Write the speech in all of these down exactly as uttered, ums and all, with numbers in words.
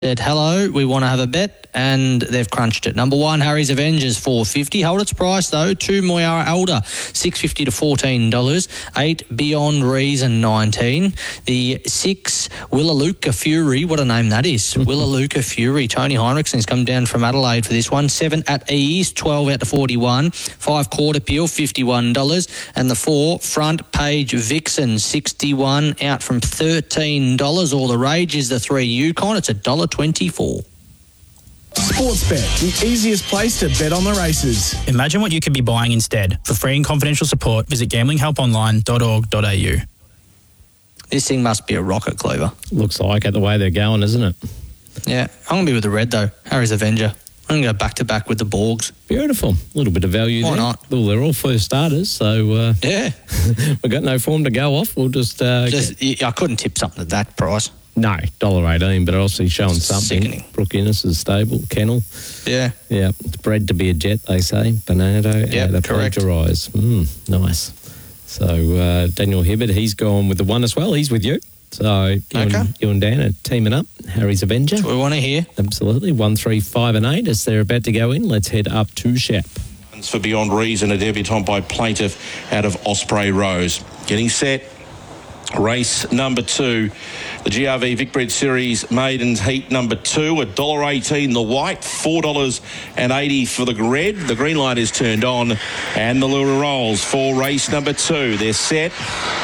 said, hello, we want to have a bet, and they've crunched it. Number one, Harry's Avengers, four fifty. Hold its price, though. Two, Moyara Elder, six fifty to fourteen dollars. Eight, Beyond Reason, nineteen. The six, Willaluka Fury, what a name that is. Willaluka Fury. Tony Heinrichsen's come down from Adelaide for this one. Seven, At Ease, twelve out to forty-one. Five, Court Appeal, fifty-one dollars. And the four, Front Page Vixen, sixty-one out from thirteen dollars. All the rage is the three, Yukon. It's a one dollar twenty-four. Sportsbet, the easiest place to bet on the races. Imagine what you could be buying instead. For free and confidential support, visit gambling help online dot org dot a u. This thing must be a rocket, Cleaver. Looks like it the way they're going, isn't it? Yeah, I'm going to be with the red, though. Harry's Avenger. I'm going to go back-to-back with the Borgs. Beautiful. A little bit of value Why there. not? Well, they're all first starters, so uh, Yeah. we've got no form to go off. We'll just... Uh, Just, y- I couldn't tip something at that price. No, one dollar eighteen, but obviously showing It's something. sickening. Brooke Innes is stable, kennel. Yeah. Yeah, it's bred to be a jet, they say. Bernardo, Yeah, the correct. plagiarise. Mm, nice. So uh, Daniel Hibbert, he's gone with the one as well. He's with you. So you, Okay. and, you and Dan are teaming up. Harry's Avenger. That's what we want to hear. Absolutely. One, three, five and eight as they're about to go in. Let's head up to Shep. For Beyond Reason, a debutant by Plaintiff out of Osprey Rose. Getting set. Race number two, the G R V Vicbred Series Maidens Heat number two, one dollar eighteen the white, four dollars eighty for the red. The green light is turned on and the lure rolls for race number two. They're set.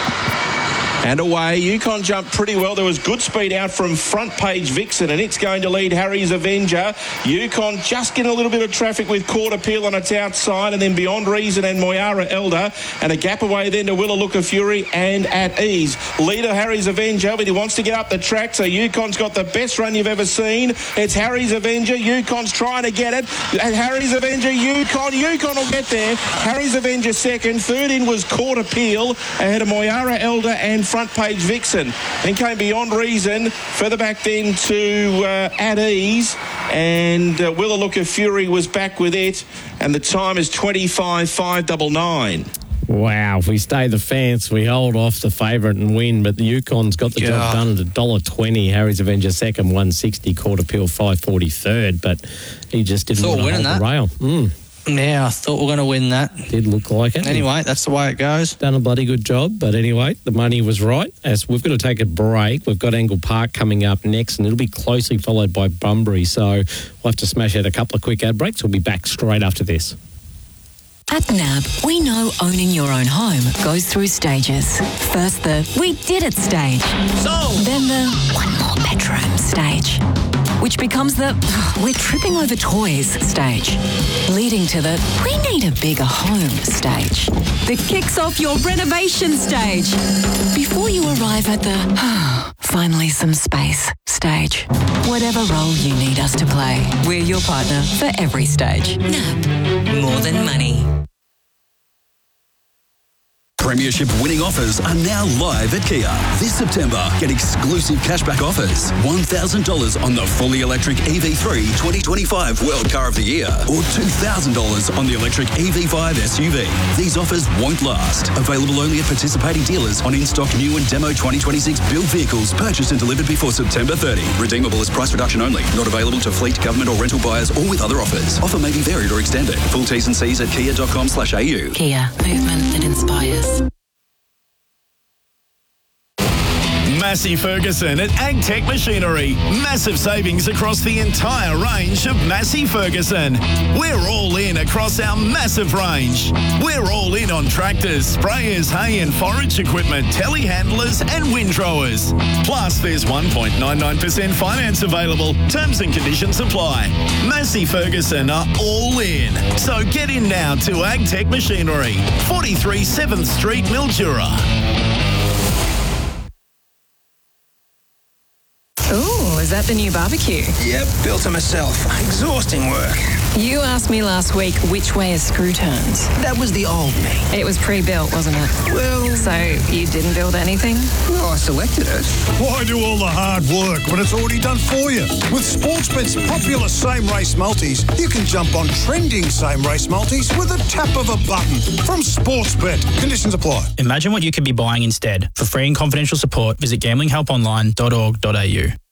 And away, Yukon jumped pretty well. There was good speed out from Front Page Vixen, and it's going to lead Harry's Avenger. Yukon just getting a little bit of traffic with Court Appeal on its outside, and then Beyond Reason and Moyara Elder, and a gap away then to Willaluka Fury and At Ease. Leader Harry's Avenger, but he wants to get up the track, so Yukon's got the best run you've ever seen. It's Harry's Avenger. Yukon's trying to get it. And Harry's Avenger, Yukon. Yukon will get there. Harry's Avenger second. Third in was Court Appeal ahead of Moyara Elder and Front Page Vixen. Then came Beyond Reason, further back then to uh, At Ease, and uh, Willaluka Fury was back with it, and the time is twenty-five five nine nine. Wow, if we stay the fence, we hold off the favourite and win, but the Yukon's got the Yeah. job done at one dollar twenty. Harry's Avenger second, one sixty. Court Appeal, five forty third, but he just didn't Thought want to hold winning the rail. Mm, Yeah, I thought we were going to win that. did look like it. Anyway, that's the way it goes. Done a bloody good job, but anyway, the money was right. As we've got to take a break, we've got Angle Park coming up next, and it'll be closely followed by Bunbury. So we'll have to smash out a couple of quick ad breaks. We'll be back straight after this. At N A B, we know owning your own home goes through stages. First the we did it stage. So, Then the one more bedroom stage. Which becomes the we're tripping over toys stage. Leading to the we need a bigger home stage. That kicks off your renovation stage. Before you arrive at the finally some space stage. Whatever role you need us to play, we're your partner for every stage. N A B, more than money. Premiership winning offers are now live at Kia. This September, get exclusive cashback offers. one thousand dollars on the fully electric E V three twenty twenty-five World Car of the Year or two thousand dollars on the electric E V five S U V. These offers won't last. Available only at participating dealers on in-stock new and demo twenty twenty-six build vehicles purchased and delivered before September thirtieth. Redeemable as price reduction only. Not available to fleet, government or rental buyers or with other offers. Offer may be varied or extended. Full T's and C's at kia dot com slash a u. Kia, movement that inspires. Massey Ferguson at AgTech Machinery. Massive savings across the entire range of Massey Ferguson. We're all in across our massive range. We're all in on tractors, sprayers, hay and forage equipment, telehandlers and windrowers. Plus, there's one point nine nine percent finance available. Terms and conditions apply. Massey Ferguson are all in. So get in now to AgTech Machinery, forty-three seventh Street, Mildura. Ooh, is that the new barbecue? Yep, built it myself. Exhausting work. You asked me last week which way a screw turns. That was the old me. It was pre-built, wasn't it? Well... So you didn't build anything? Well, I selected it. Why do all the hard work when it's already done for you? With Sportsbet's popular same-race multis, you can jump on trending same-race multis with a tap of a button. From Sportsbet. Conditions apply. imagine what you could be buying instead. For free and confidential support, visit gambling help online dot org dot a u.